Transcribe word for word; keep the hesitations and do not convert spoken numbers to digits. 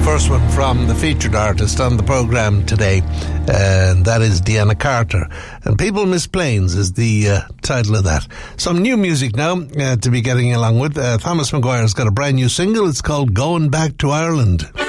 First one from the featured artist on the programme today, and that is Deanna Carter. And People Miss Planes is the uh, title of that. Some new music now uh, to be getting along with. Uh, Thomas Maguire's got a brand new single. It's called Going Back to Ireland.